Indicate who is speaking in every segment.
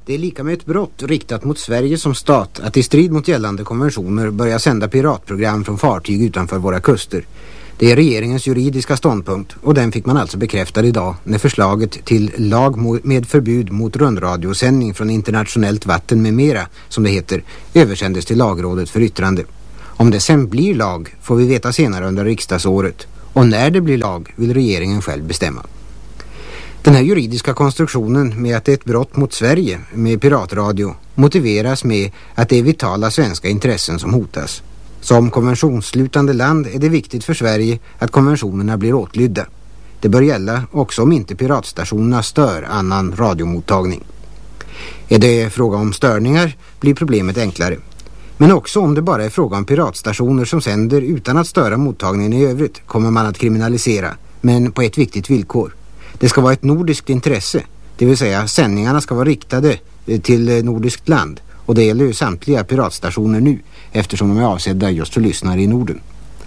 Speaker 1: Det är lika med ett brott riktat mot Sverige som stat att i strid mot gällande konventioner börja sända piratprogram från fartyg utanför våra kuster. Det är regeringens juridiska ståndpunkt och den fick man alltså bekräftad idag när förslaget till lag med förbud mot rundradiosändning från internationellt vatten med mera, som det heter, översändes till lagrådet för yttrande. Om det sen blir lag får vi veta senare under riksdagsåret, och när det blir lag vill regeringen själv bestämma. Den här juridiska konstruktionen med att det är ett brott mot Sverige med piratradio motiveras med att det är vitala svenska intressen som hotas. Som konventionsslutande land är det viktigt för Sverige att konventionerna blir åtlydda. Det bör gälla också om inte piratstationerna stör annan radiomottagning. Är det fråga om störningar blir problemet enklare. Men också om det bara är fråga om piratstationer som sänder utan att störa mottagningen i övrigt kommer man att kriminalisera, men på ett viktigt villkor. Det ska vara ett nordiskt intresse, det vill säga sändningarna ska vara riktade till nordiskt land, och det gäller ju samtliga piratstationer nu eftersom de är avsedda just för lyssnare i Norden.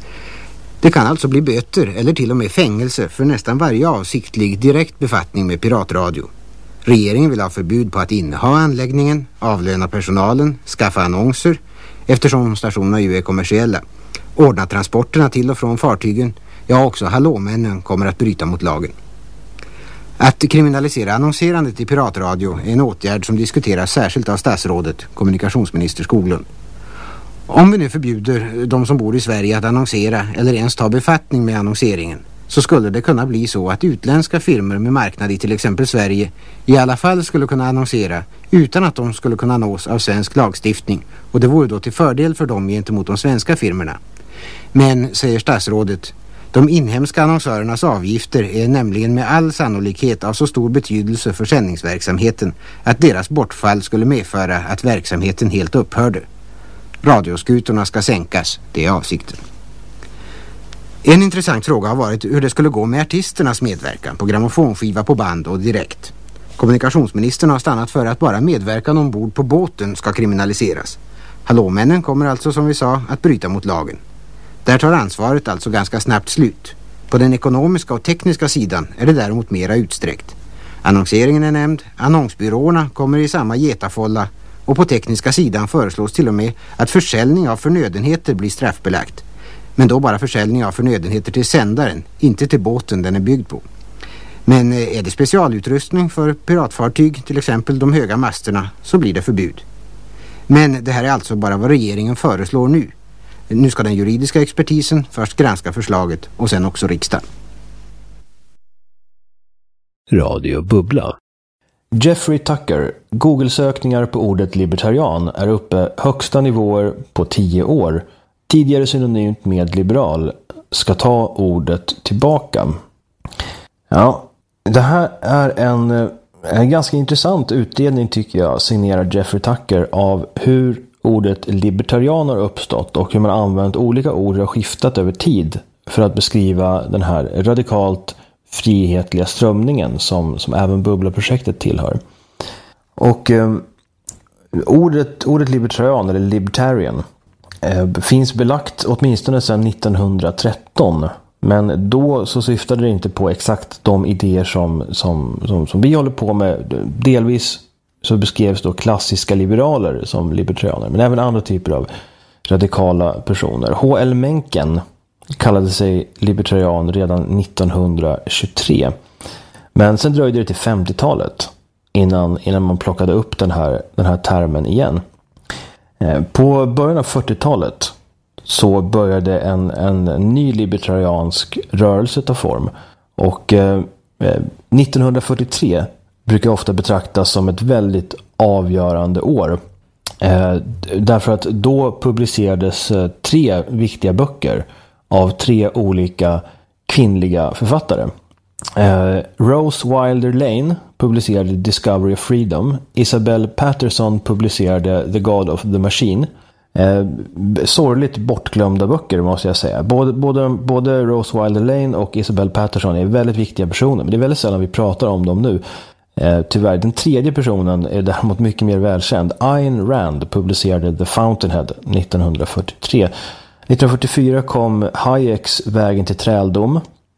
Speaker 1: Det kan alltså bli böter eller till och med fängelse för nästan varje avsiktlig direkt befattning med piratradio. Regeringen vill ha förbud på att inneha anläggningen, avlöna personalen, skaffa annonser, eftersom stationerna ju är kommersiella, ordna transporterna till och från fartygen, ja också hallåmännen kommer att bryta mot lagen. Att kriminalisera annonserandet i piratradio är en åtgärd som diskuteras särskilt av statsrådet, kommunikationsminister Skoglund. Om vi nu förbjuder de som bor i Sverige att annonsera eller ens ta befattning med annonseringen, så skulle det kunna bli så att utländska firmor med marknad i till exempel Sverige i alla fall skulle kunna annonsera utan att de skulle kunna nås av svensk lagstiftning, och det vore då till fördel för dem gentemot de svenska firmorna. Men, säger statsrådet, de inhemska annonsörernas avgifter är nämligen med all sannolikhet av så stor betydelse för sändningsverksamheten att deras bortfall skulle medföra att verksamheten helt upphörde. Radioskutorna ska sänkas, det är avsikten. En intressant fråga har varit hur det skulle gå med artisternas medverkan på grammofonskiva på band och direkt. Kommunikationsministern har stannat för att bara medverkan ombord på båten ska kriminaliseras. Hallåmännen kommer alltså, som vi sa, att bryta mot lagen. Där tar ansvaret alltså ganska snabbt slut. På den ekonomiska och tekniska sidan är det däremot mera utsträckt. Annonseringen är nämnd, annonsbyråerna kommer i samma getafålla, och på tekniska sidan föreslås till och med att försäljning av förnödenheter blir straffbelagt. Men då bara försäljning av förnödenheter till sändaren, inte till båten den är byggd på. Men är det specialutrustning för piratfartyg, till exempel de höga masterna, så blir det förbud. Men det här är alltså bara vad regeringen föreslår nu. Nu ska den juridiska expertisen först granska förslaget och sen också riksdagen.
Speaker 2: Radio Bubbla. Jeffrey Tucker, Google-sökningar på ordet libertarian är uppe högsta nivåer på 10 år. Tidigare synonymt med liberal, ska ta ordet tillbaka. Ja, det här är en ganska intressant utdelning tycker jag, signerar Jeffrey Tucker, av hur ordet libertarian har uppstått och hur man har använt olika ord och skiftat över tid för att beskriva den här radikalt frihetliga strömningen som även Bubbla-projektet tillhör. Och ordet libertarian eller libertarian finns belagt åtminstone sedan 1913, men då så syftade det inte på exakt de idéer som vi håller på med. Delvis så beskrevs då klassiska liberaler som libertarianer, men även andra typer av radikala personer. H.L. Mencken kallade sig libertarian redan 1923. Men sen dröjde det till 50-talet innan man plockade upp den här termen igen. På början av 40-talet så började en ny libertariansk rörelse ta form. Och 1943 brukar ofta betraktas som ett väldigt avgörande år. Därför att då publicerades 3 viktiga böcker av 3 olika kvinnliga författare. Rose Wilder Lane publicerade Discovery of Freedom. Isabel Patterson publicerade The God of the Machine. Sorgligt bortglömda böcker måste jag säga. Både Rose Wilder Lane och Isabel Patterson är väldigt viktiga personer, men det är väldigt sällan vi pratar om dem nu. Tyvärr, den tredje personen är däremot mycket mer välkänd. Ayn Rand publicerade The Fountainhead 1943. 1944 kom Hayeks Vägen till träldom.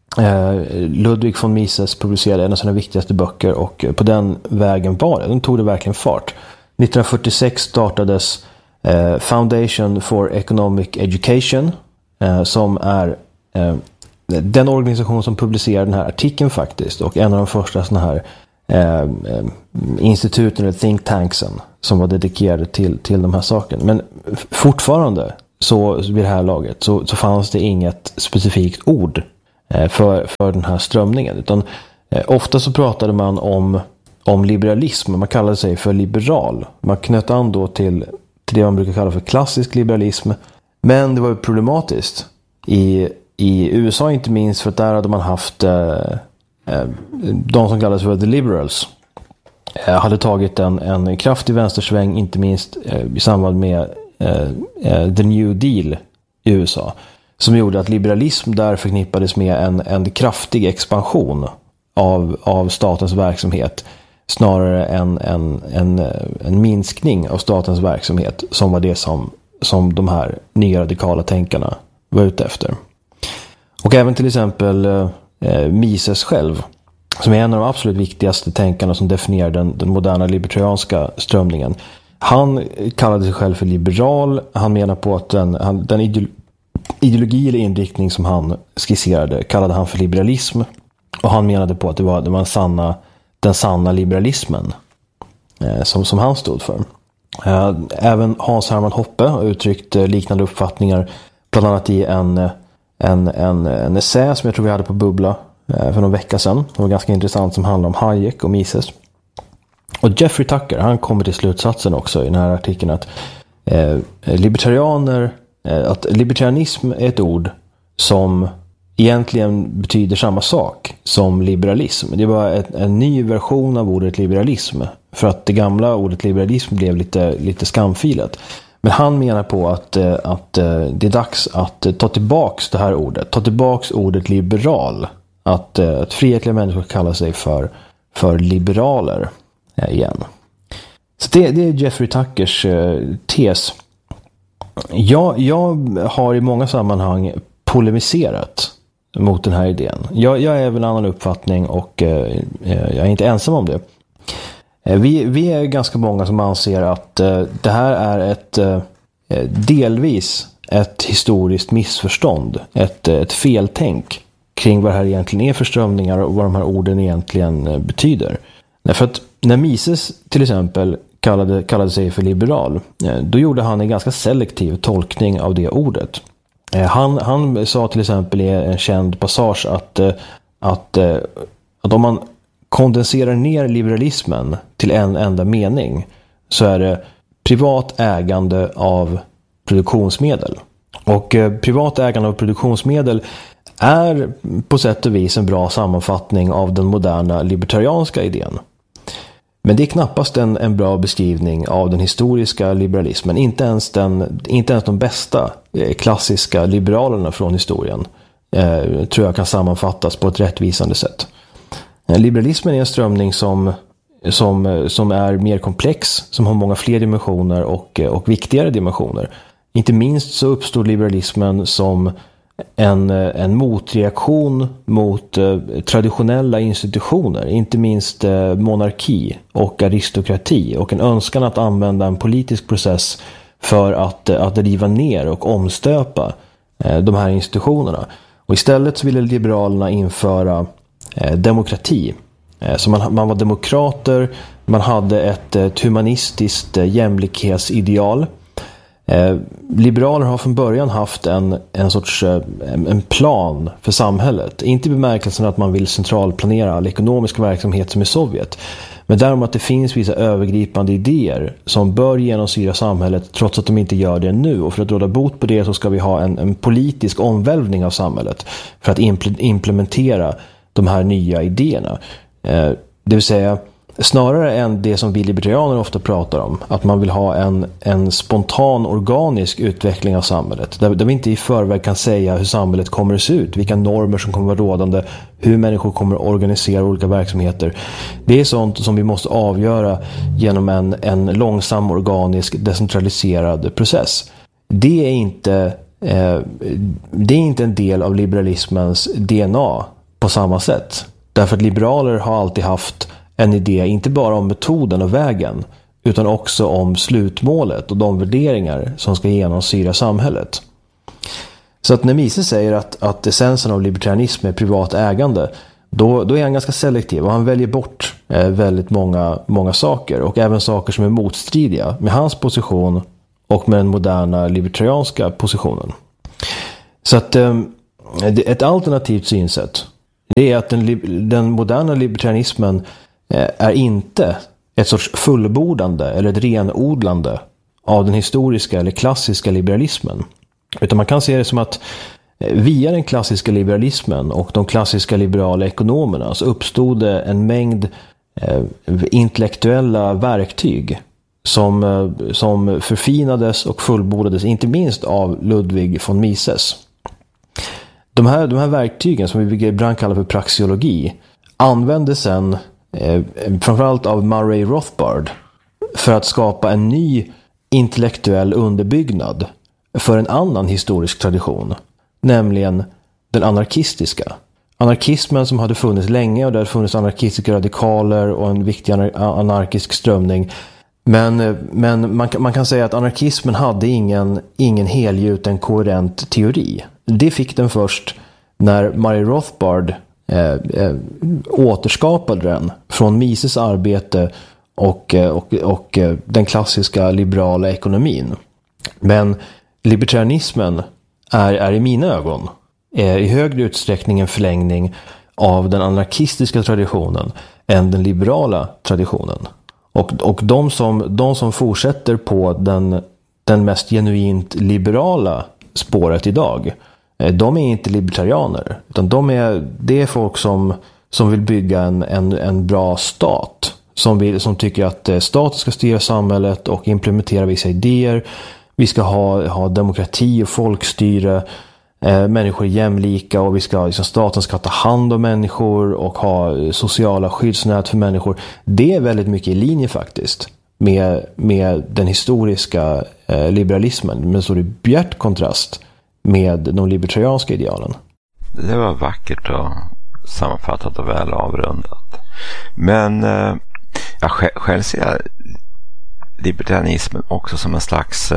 Speaker 2: Ludwig von Mises publicerade en av sina viktigaste böcker, och på den vägen var det. Den tog det verkligen fart. 1946 startades Foundation for Economic Education, som är den organisation som publicerar den här artikeln faktiskt, och en av de första såna här instituten eller think tanksen som var dedikerade till de här sakerna. Men fortfarande så vid det här laget så fanns det inget specifikt ord för den här strömningen, utan ofta så pratade man om liberalism. Man kallade sig för liberal. Man knöt an då till det man brukar kalla för klassisk liberalism. Men det var ju problematiskt i USA, inte minst för att där hade man haft de som kallades för the liberals hade tagit en kraftig vänstersväng, inte minst i samband med the New Deal i USA, som gjorde att liberalism där förknippades med en kraftig expansion av statens verksamhet snarare än en minskning av statens verksamhet, som var det som de här nya radikala tänkarna var ute efter. Och även till exempel Mises själv, som är en av de absolut viktigaste tänkarna som definierar den moderna libertarianska strömningen. Han kallade sig själv för liberal. Han menar på att den ideologi eller inriktning som han skisserade kallade han för liberalism. Och han menade på att det var den sanna liberalismen som han stod för. Även Hans Hermann Hoppe har uttryckt liknande uppfattningar, bland annat i en essä som jag tror vi hade på Bubbla för någon vecka sedan. Det var ganska intressant, som handlar om Hayek och Mises. Och Jeffrey Tucker, han kommer till slutsatsen också i den här artikeln att libertarianism är ett ord som egentligen betyder samma sak som liberalism. Det var en ny version av ordet liberalism, för att det gamla ordet liberalism blev lite skamfilat. Men han menar på att det är dags att ta tillbaks det här ordet. Ta tillbaks ordet liberal. Att frihetliga människor kallar sig för liberaler igen. Så det är Jeffrey Tuckers tes. Jag har i många sammanhang polemiserat mot den här idén. Jag är även en annan uppfattning, och jag är inte ensam om det. Vi är ganska många som anser att det här är delvis ett historiskt missförstånd, ett feltänk kring vad det här egentligen är för strömningar och vad de här orden egentligen betyder. För att när Mises till exempel kallade sig för liberal, då gjorde han en ganska selektiv tolkning av det ordet. Han sa till exempel i en känd passage att om man kondenserar ner liberalismen till en enda mening, så är det privat ägande av produktionsmedel. Och privat ägande av produktionsmedel är på sätt och vis en bra sammanfattning av den moderna libertarianska idén. Men det är knappast en bra beskrivning av den historiska liberalismen. Inte ens de bästa klassiska liberalerna från historien tror jag kan sammanfattas på ett rättvisande sätt. Liberalismen är en strömning som är mer komplex, som har många fler dimensioner och viktigare dimensioner. Inte minst så uppstod liberalismen som en motreaktion mot traditionella institutioner, inte minst monarki och aristokrati, och en önskan att använda en politisk process för att riva ner och omstöpa de här institutionerna. Och istället så ville liberalerna införa demokrati. Så man var demokrater, man hade ett humanistiskt jämlikhetsideal. Liberaler har från början haft en sorts en plan för samhället. Inte i bemärkelsen att man vill centralplanera all ekonomisk verksamhet som i Sovjet, men däremot att det finns vissa övergripande idéer som bör genomsyra samhället trots att de inte gör det nu. Och för att råda bot på det så ska vi ha en politisk omvälvning av samhället för att implementera de här nya idéerna. Det vill säga, snarare än det som vi libertarianer ofta pratar om, att man vill ha en spontan organisk utveckling av samhället, där vi inte i förväg kan säga hur samhället kommer att se ut, vilka normer som kommer att vara rådande, hur människor kommer att organisera olika verksamheter. Det är sånt som vi måste avgöra genom en långsam, organisk, decentraliserad process. Det är inte en del av liberalismens DNA på samma sätt. Därför att liberaler har alltid haft en idé, inte bara om metoden och vägen, utan också om slutmålet och de värderingar som ska genomsyra samhället. Så att när Mises säger att essensen av libertarianism är privat ägande, då är han ganska selektiv och han väljer bort väldigt många saker, och även saker som är motstridiga med hans position och med den moderna libertarianska positionen. Så att ett alternativt synsätt, det är att den moderna libertarianismen är inte ett sorts fullbordande eller ett renodlande av den historiska eller klassiska liberalismen. Utan man kan se det som att via den klassiska liberalismen och de klassiska liberala ekonomerna så uppstod det en mängd intellektuella verktyg som förfinades och fullbordades inte minst av Ludwig von Mises. De här verktygen, som vi ibland kallar för praxeologi, användes sen framförallt av Murray Rothbard för att skapa en ny intellektuell underbyggnad för en annan historisk tradition, nämligen den anarkistiska. Anarkismen som hade funnits länge, och det hade funnits anarkistiska radikaler och en viktig anarkisk strömning. Men man kan säga att anarkismen hade ingen helgjuten koherent teori. Det fick den först när Murray Rothbard återskapade den från Mises arbete och den klassiska liberala ekonomin. Men libertarianismen är i mina ögon i högre utsträckning en förlängning av den anarkistiska traditionen än den liberala traditionen. Och de som fortsätter på den mest genuint liberala spåret idag, de är inte libertarianer, utan det är folk som vill bygga en bra stat, som tycker att staten ska styra samhället och implementera vissa idéer. Vi ska ha demokrati och folkstyre, människor är jämlika, och staten ska ta hand om människor och ha sociala skyddsnät för människor. Det är väldigt mycket i linje faktiskt med den historiska liberalismen, men står i bjärt kontrast med de libertarianska idealen.
Speaker 3: Det var vackert och sammanfattat och väl avrundat. Men jag själv ser libertarianismen också som en slags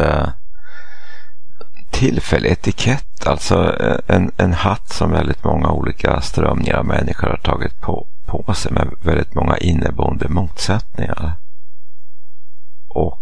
Speaker 3: tillfällig etikett, alltså en hatt som väldigt många olika strömningar av människor har tagit på sig, med väldigt många inneboende motsättningar. Och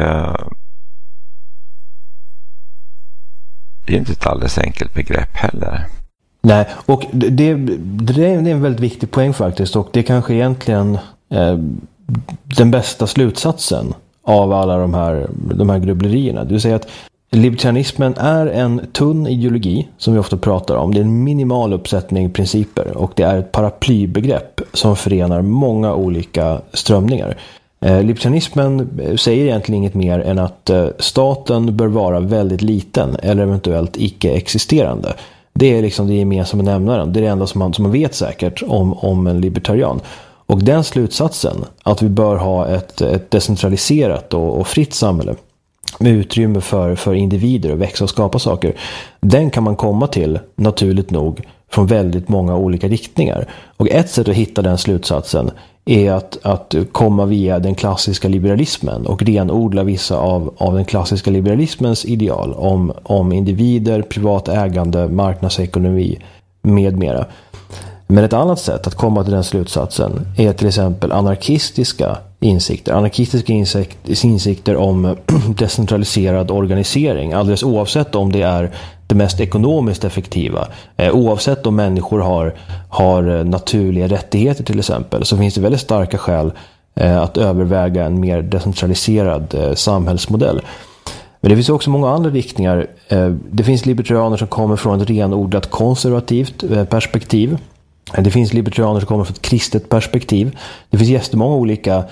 Speaker 3: det är inte ett alldeles enkelt begrepp heller.
Speaker 2: Nej, och det är en väldigt viktig poäng faktiskt, och det är kanske egentligen den bästa slutsatsen av alla de här grubblerierna. Det vill säga att libertarianismen är en tunn ideologi som vi ofta pratar om. Det är en minimal uppsättning principer, och det är ett paraplybegrepp som förenar många olika strömningar. Libertarianismen säger egentligen inget mer än att staten bör vara väldigt liten eller eventuellt icke-existerande. Det är liksom det gemensamma nämnaren. Det är det enda som man vet säkert om en libertarian. Och den slutsatsen, att vi bör ha ett decentraliserat och fritt samhälle med utrymme för individer att växa och skapa saker, den kan man komma till naturligt nog från väldigt många olika riktningar. Och ett sätt att hitta den slutsatsen är att komma via den klassiska liberalismen och renodla vissa av den klassiska liberalismens ideal om individer, privat ägande, marknadsekonomi med mera. Men ett annat sätt att komma till den slutsatsen är till exempel anarkistiska insikter. Anarkistiska insikter om decentraliserad organisering, alldeles oavsett om det är det mest ekonomiskt effektiva. Oavsett om människor har naturliga rättigheter till exempel, så finns det väldigt starka skäl att överväga en mer decentraliserad samhällsmodell. Men det finns också många andra riktningar. Det finns libertarianer som kommer från ett renodlat konservativt perspektiv. Det finns libertarianer som kommer från ett kristet perspektiv. Det finns jättemånga olika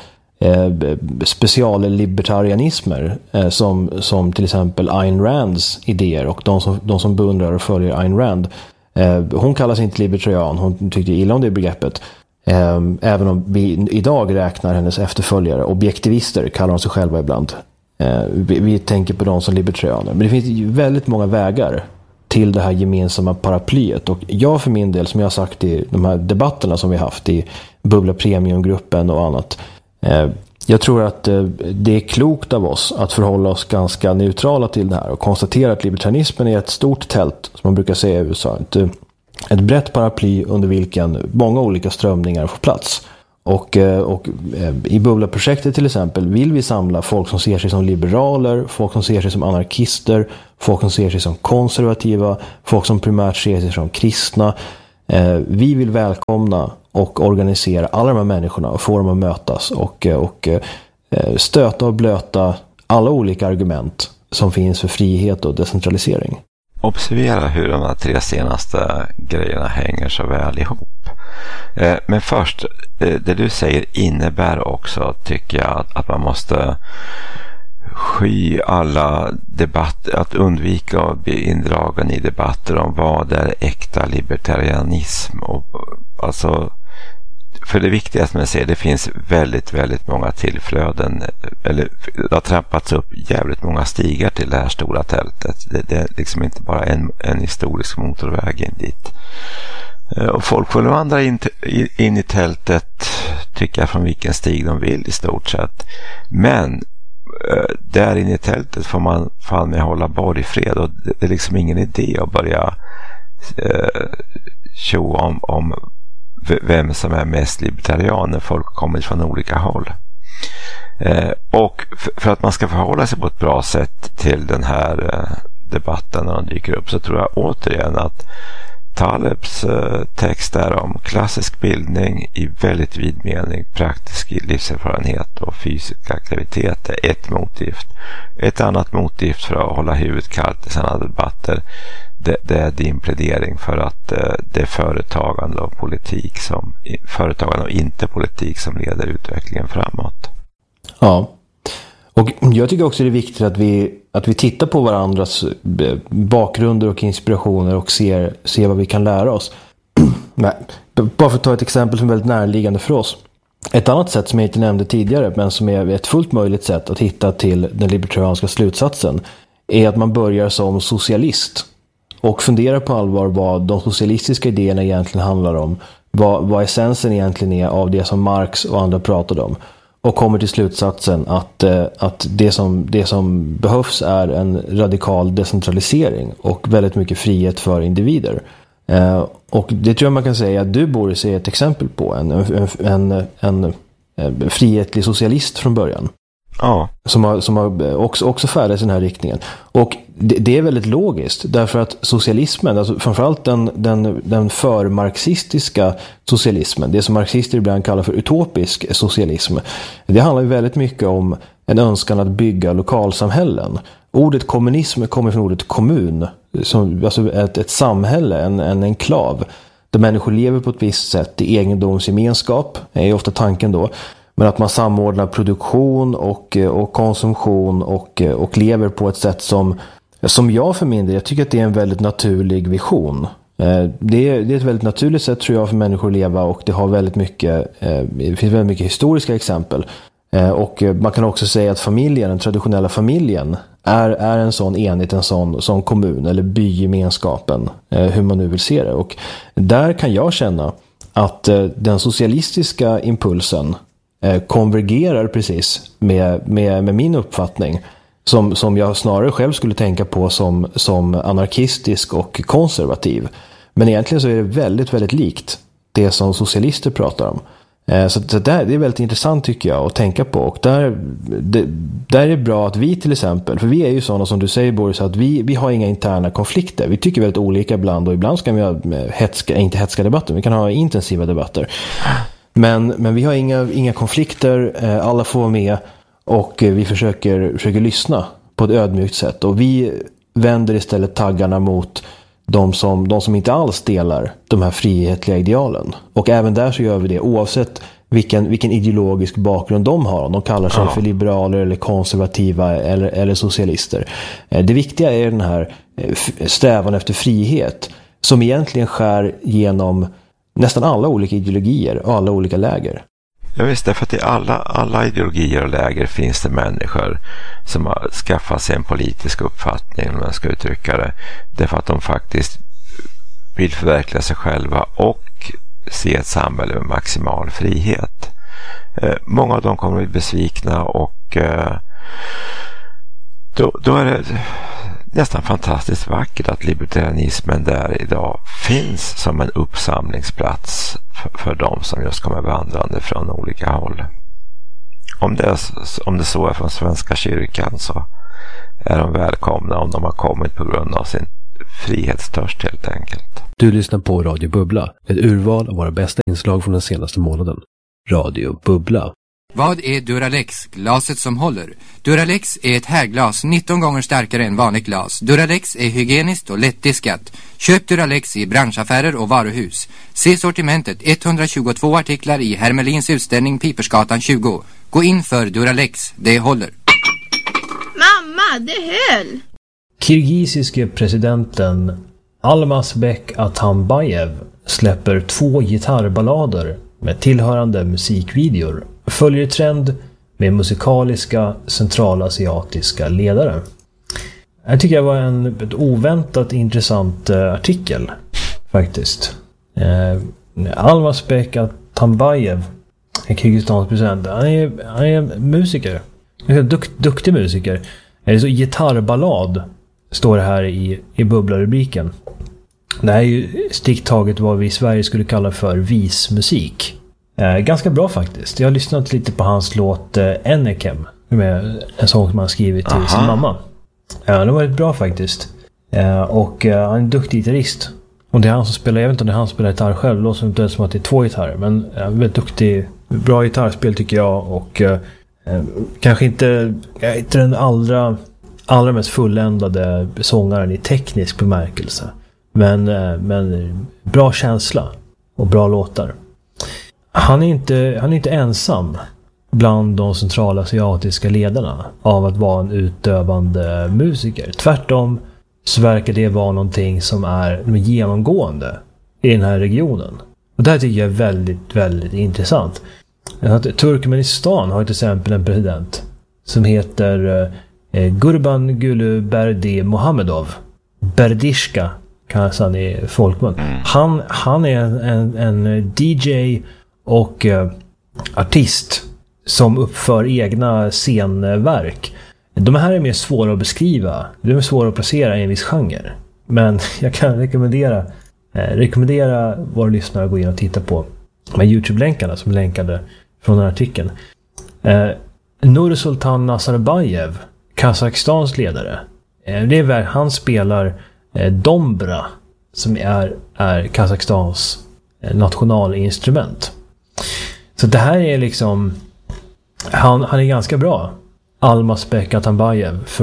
Speaker 2: speciallibertarianismer som till exempel Ayn Rands idéer, och de som beundrar och följer Ayn Rand. Hon kallas inte libertarian, hon tyckte illa om det begreppet. Även om vi idag räknar hennes efterföljare, objektivister kallar de sig själva ibland. Vi tänker på dem som libertarianer. Men det finns väldigt många vägar till det här gemensamma paraplyet. Och jag för min del, som jag har sagt i de här debatterna som vi har haft i Bubbla Premiumgruppen och annat, jag tror att det är klokt av oss att förhålla oss ganska neutrala till det här och konstatera att libertarianismen är ett stort tält, som man brukar säga i USA. Ett brett paraply under vilken många olika strömningar får plats. Och i Bubbla-projektet till exempel vill vi samla folk som ser sig som liberaler, folk som ser sig som anarkister, folk som ser sig som konservativa, folk som primärt ser sig som kristna. Vi vill välkomna och organisera alla de här människorna och få dem att mötas och stöta och blöta alla olika argument som finns för frihet och decentralisering.
Speaker 3: Observera hur de här 3 senaste grejerna hänger så väl ihop. Men först, det du säger innebär också, tycker jag, att man måste sky alla debatter, att undvika att bli indragen i debatter om vad är äkta libertarianism. Och, alltså, för det viktigaste med att säga, det finns väldigt, väldigt många tillflöden, eller det har trampats upp jävligt många stigar till det här stora tältet. Det är liksom inte bara en historisk motorväg in dit. Och folk får vandra in i tältet, tycker jag, från vilken stig de vill i stort sett. Men där inne i tältet får man fan med hålla borgfred, och det är liksom ingen idé att börja tjo om vem som är mest libertarian när folk kommer från olika håll. Och för att man ska förhålla sig på ett bra sätt till den här debatten när den dyker upp, så tror jag återigen att Talebs text är om klassisk bildning i väldigt vid mening, praktisk livserfarenhet och fysisk aktivitet är ett motgift. Ett annat motgift för att hålla huvudet kallt i sådana debatter, det är din plädering för att det är företagande och inte politik som leder utvecklingen framåt.
Speaker 2: Ja. Och jag tycker också det är viktigt att vi tittar på varandras bakgrunder och inspirationer och ser vad vi kan lära oss. Men, bara för att ta ett exempel som är väldigt närliggande för oss. Ett annat sätt som jag inte nämnde tidigare, men som är ett fullt möjligt sätt att hitta till den libertarianska slutsatsen, är att man börjar som socialist och funderar på allvar vad de socialistiska idéerna egentligen handlar om, vad essensen egentligen är av det som Marx och andra pratade om. Och kommer till slutsatsen att det som behövs är en radikal decentralisering och väldigt mycket frihet för individer. Och det tror jag man kan säga att du, Boris, är ett exempel på en frihetlig socialist från början.
Speaker 3: Ja.
Speaker 2: Som har också färdats i den här riktningen. Och det är väldigt logiskt, därför att socialismen, alltså framförallt den förmarxistiska socialismen, det som marxister ibland kallar för utopisk socialism, det handlar ju väldigt mycket om en önskan att bygga lokalsamhällen. Ordet kommunism kommer från ordet kommun, alltså ett samhälle, en enklav, där människor lever på ett visst sätt i egendomsgemenskap, är ju ofta tanken då. Men att man samordnar produktion och konsumtion och lever på ett sätt som jag för min del, jag tycker att det är en väldigt naturlig vision. Det är ett väldigt naturligt sätt, tror jag, för människor att leva, och det har väldigt mycket, det finns väldigt mycket historiska exempel. Och man kan också säga att familjen, den traditionella familjen, är en sån enhet, en sån kommun eller bygemenskapen, hur man nu vill se det. Och där kan jag känna att den socialistiska impulsen konvergerar precis med min uppfattning, som jag snarare själv skulle tänka på som anarkistisk och konservativ. Men egentligen så är det väldigt, väldigt likt det som socialister pratar om. Så det är väldigt intressant, tycker jag, att tänka på. Och där är det bra att vi till exempel, för vi är ju sådana, som du säger, Boris, att vi har inga interna konflikter. Vi tycker väldigt olika ibland, och ibland ska vi ha inte hetska debatter, vi kan ha intensiva debatter. Men vi har inga konflikter, alla får vara med, och vi försöker lyssna på ett ödmjukt sätt. Och vi vänder istället taggarna mot de som inte alls delar de här frihetliga idealen. Och även där så gör vi det oavsett vilken ideologisk bakgrund de har. Om de kallar sig för liberaler eller konservativa eller socialister. Det viktiga är den här strävan efter frihet, som egentligen skär genom nästan alla olika ideologier och alla olika läger.
Speaker 3: Jag visste, för att i alla ideologier och läger finns det människor som har skaffat sig en politisk uppfattning, om man ska uttrycka det, därför att de faktiskt vill förverkliga sig själva och se ett samhälle med maximal frihet. Många av dem kommer att bli besvikna, och då är det nästan fantastiskt vackert att libertarianismen där idag finns som en uppsamlingsplats för dem som just kommer vandrande från olika håll. Om det så är från Svenska kyrkan, så är de välkomna om de har kommit på grund av sin frihetstörst helt enkelt.
Speaker 4: Du lyssnar på Radio Bubbla, ett urval av våra bästa inslag från den senaste månaden. Radio Bubbla.
Speaker 5: Vad är Duralex, glaset som håller? Duralex är ett härglas 19 gånger starkare än vanligt glas. Duralex är hygieniskt och lättdiskat. Köp Duralex i branschaffärer och varuhus. Se sortimentet, 122 artiklar i Hermelins utställning Pipersgatan 20. Gå in för Duralex, det håller.
Speaker 6: Mamma, det höll!
Speaker 2: Kirgisiske presidenten Almazbek Atambayev släpper 2 gitarrballader med tillhörande musikvideor, följer trend med musikaliska centralasiatiska ledare. Jag tycker det var ett oväntat intressant artikel faktiskt. Almazbek Atambayev är Kirgistans president. Han är musiker. En duktig musiker. Det är så gitarrballad står det här i bubblarubriken. Det här är ju stickt vad vi i Sverige skulle kalla för vismusik. Ganska bra faktiskt. Jag har lyssnat lite på hans låt Enekem, med en sång som han skrivit till sin mamma. Det var rätt bra faktiskt. Och han är en duktig gitarrist. Och det är han som spelar, jag vet inte om det är han som spelar gitarr själv. Det låter inte som att det är 2 gitarrer. Men väldigt duktig, bra gitarrspel tycker jag. Och kanske inte den allra mest fulländade sångaren i teknisk bemärkelse. Men bra känsla och bra låtar. Han är inte ensam bland de centralasiatiska ledarna av att vara en utövande musiker. Tvärtom så verkar det vara någonting som är genomgående i den här regionen. Och det här tycker jag är väldigt, väldigt intressant. Turkmenistan har till exempel en president som heter Gurban Guluberdi Mohamedov. Berdishka kallas han i folkmun. Han är en DJ och artist som uppför egna scenverk. De här är mer svåra att beskriva. De är svåra att placera i en viss genre. Men jag kan rekommendera våra lyssnare att gå in och titta på de här YouTube-länkarna som länkade från den här artikeln. Nursultan Nazarbayev, Kazakstans ledare. Han spelar dombra, som är Kazakstans nationalinstrument. Så det här är liksom, han är ganska bra, Almazbek Atambayev, för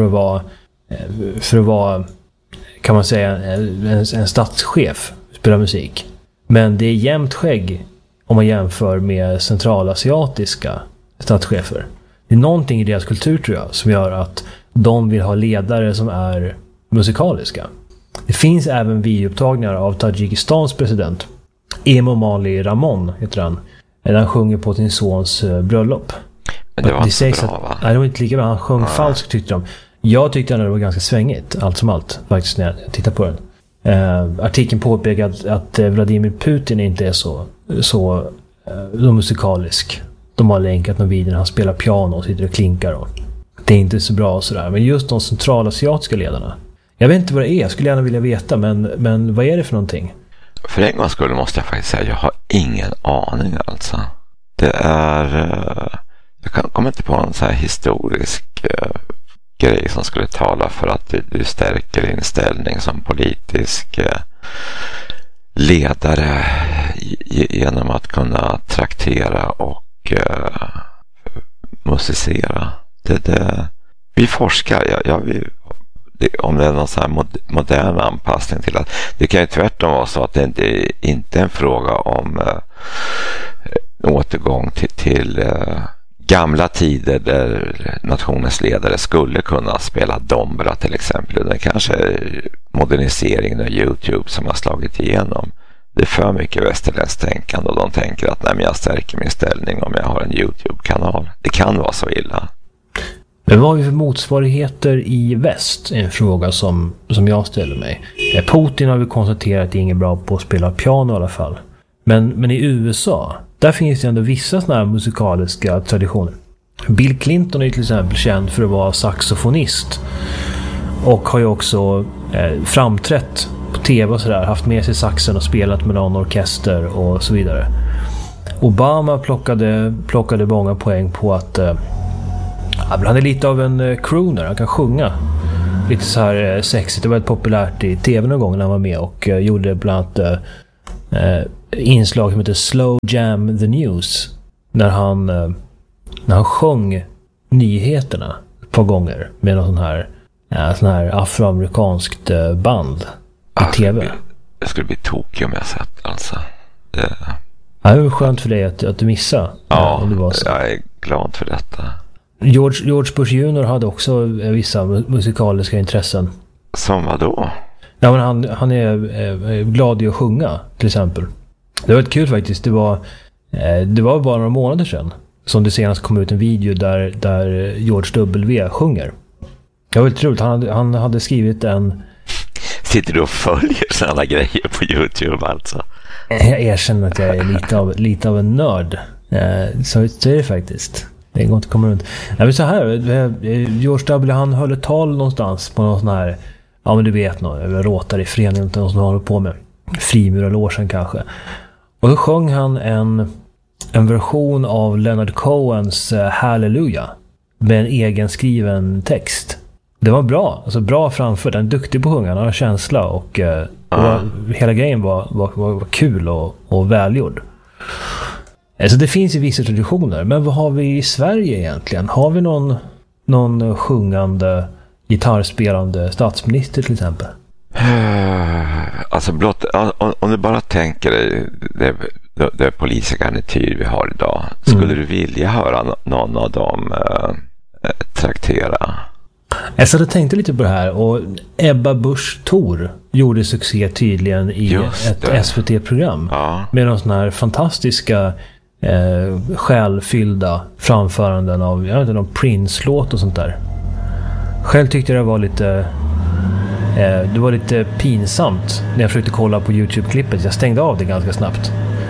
Speaker 2: att vara kan man säga en statschef, spelar musik. Men det är jämnt skägg om man jämför med centralasiatiska statschefer. Det är någonting i deras kultur, tror jag, som gör att de vill ha ledare som är musikaliska. Det finns även videoupptagningar av Tadzjikistans president Emomali Rahmon, heter han. Han sjunger på sin sons bröllop.
Speaker 3: Men det var inte bra, va?
Speaker 2: Nej, det var inte lika bra. Han sjöng falskt, tyckte de. Jag tyckte att det var ganska svängigt, allt som allt, faktiskt, när jag tittar på den. Artikeln påpekar att Vladimir Putin inte är så musikalisk. De har länkat någon video när han spelar piano och sitter och klinkar. Och det är inte så bra och sådär. Men just de centralasiatiska ledarna. Jag vet inte vad det är, jag skulle gärna vilja veta. Men vad är det för någonting?
Speaker 3: För en gång skulle måste jag faktiskt säga, jag har ingen aning alltså. Det är... Jag kommer inte på någon så här historisk grej som skulle tala för att du stärker din ställning som politisk ledare genom att kunna traktera och musicera. Vi forskar, om det är någon så här modern anpassning till att det kan ju tvärtom vara så att det inte är en fråga om återgång till gamla tider där nationens ledare skulle kunna spela dombra till exempel. Det kanske är moderniseringen av YouTube som har slagit igenom. Det är för mycket västerländskt tänkande och de tänker att nej, men jag stärker min ställning om jag har en YouTube-kanal. Det kan vara så illa.
Speaker 2: Men vad har vi för motsvarigheter i väst? En fråga som jag ställer mig. Putin har vi konstaterat att det är inget bra på att spela piano i alla fall. Men i USA, där finns det ändå vissa sådana här musikaliska traditioner. Bill Clinton är till exempel känd för att vara saxofonist. Och har ju också framträtt på tv och sådär. Haft med sig saxen och spelat med någon orkester och så vidare. Obama plockade många poäng på att han är lite av en crooner. Han kan sjunga lite så här sexigt. Det var väldigt populärt i tv någon gång när han var med och gjorde bland annat inslag som heter Slow Jam the News. När han sjöng nyheterna ett par gånger med någon sån här afroamerikanskt band i tv.
Speaker 3: Jag skulle bli tokig om jag sett alltså.
Speaker 2: Det är skönt för dig att du missade.
Speaker 3: Ja,
Speaker 2: om det var så.
Speaker 3: Jag är glad för detta.
Speaker 2: George Bush Jr. hade också vissa musikaliska intressen.
Speaker 3: Som vad då?
Speaker 2: Ja, men han är glad i att sjunga till exempel. Det var kul faktiskt. Det var bara några månader sedan som det senast kom ut en video där George W. sjunger. Det var väldigt roligt. Han hade skrivit en...
Speaker 3: Sitter du och följer sådana grejer på YouTube alltså?
Speaker 2: Jag erkänner att jag är lite av en nörd. Så är det faktiskt. Det går inte att komma runt. Nej, men så här, George W. han höll ett tal någonstans på någon sån här, ja men du vet någon råtar i föreningen någon som håller på med frimurarlogen kanske. Och då sjöng han en version av Leonard Cohens Hallelujah med en egen skriven text. Det var bra, alltså bra framför. Den är duktig på att sjunga, han har känsla och hela grejen var kul och välgjord. Så det finns ju vissa traditioner, men vad har vi i Sverige egentligen? Har vi någon sjungande, gitarrspelande statsminister till exempel?
Speaker 3: Alltså om du bara tänker dig det politiska garnityr vi har idag, skulle du vilja höra någon av dem traktera?
Speaker 2: Jag så tänkte lite på det här, och Ebba Busch Thor gjorde succé tydligen i ett SVT-program med någon sån här fantastiska själfyllda framföranden av, jag vet inte, någon Prince-låt och sånt där. Själv tyckte jag det var lite pinsamt när jag försökte kolla på YouTube-klippet. Jag stängde av det ganska snabbt.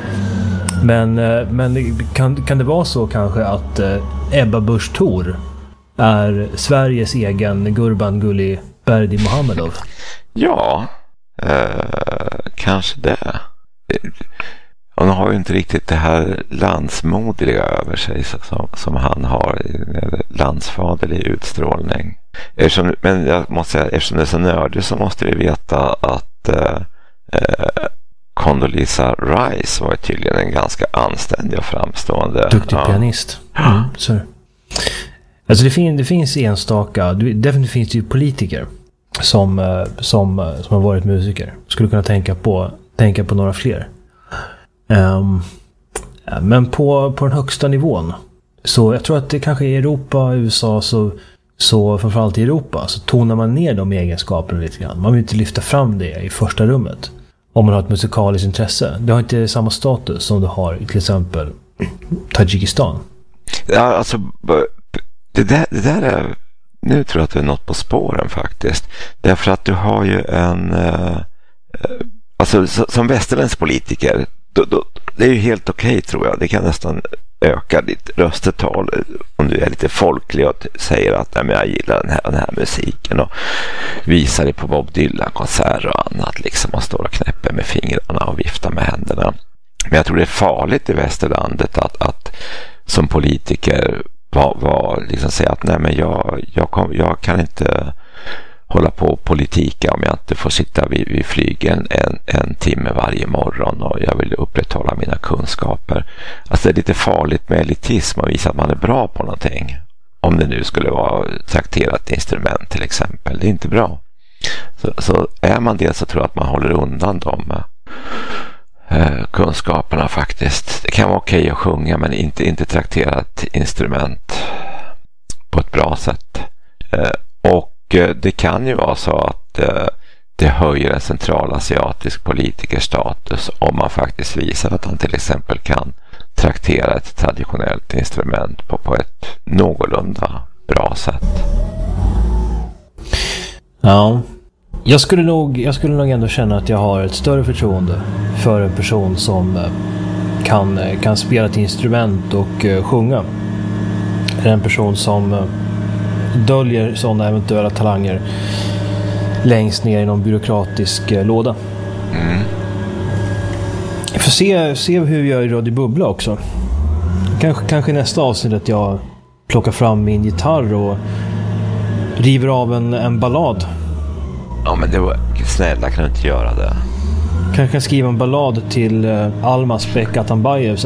Speaker 2: Men kan det vara så kanske att Ebba Busch Thor är Sveriges egen Gurbanguly Berdimuhamedov?
Speaker 3: Ja, kanske det. Hon har ju inte riktigt det här landsmodiga över sig som han har, landsfaderlig utstrålning. Men jag måste säga, eftersom det är så nördigt så måste vi veta att Condoleezza Rice var tydligen en ganska anständig och framstående.
Speaker 2: Duktig pianist. Så. Alltså det finns enstaka, definitivt finns det ju politiker som har varit musiker. Skulle kunna tänka på några fler. Men på den högsta nivån, så jag tror att det kanske i Europa, USA, så framförallt i Europa så tonar man ner de egenskaperna lite grann. Man vill inte lyfta fram det i första rummet om man har ett musikaliskt intresse. Det har inte samma status som du har i till exempel Tadzjikistan.
Speaker 3: Ja, alltså det där är, nu tror jag att det är något på spåren faktiskt. Därför att du har ju alltså som västerländsk politiker, det är ju helt okej, tror jag. Det kan nästan öka ditt röstetal om du är lite folklig och säger att nej, men jag gillar den här musiken och visar det på Bob Dylan-konserter och annat, liksom, och står och knäpper med fingrarna och viftar med händerna. Men jag tror det är farligt i västerlandet att som politiker liksom säga att nej, men jag kan inte hålla på politika om jag inte får sitta vid flygen en timme varje morgon och jag vill upprätthålla mina kunskaper. Alltså det är lite farligt med elitism och visa att man är bra på någonting. Om det nu skulle vara trakterat instrument till exempel. Det är inte bra. Så är man det så tror jag att man håller undan de kunskaperna faktiskt. Det kan vara okej att sjunga men inte traktera ett instrument på ett bra sätt. Och det kan ju vara så att det höjer en centralasiatisk politikers status om man faktiskt visar att han till exempel kan traktera ett traditionellt instrument på ett någorlunda bra sätt.
Speaker 2: Ja, jag skulle nog ändå känna att jag har ett större förtroende för en person som kan spela ett instrument och sjunga. En person som döljer sådana eventuella talanger längst ner i någon byråkratisk låda. Jag får se hur vi gör i Radio Bubbla också. Kanske nästa avsnitt att jag plockar fram min gitarr och river av en ballad.
Speaker 3: Ja, men det var snälla, kan du inte göra det?
Speaker 2: Kanske skriva en ballad till Almas Bek Atambayevs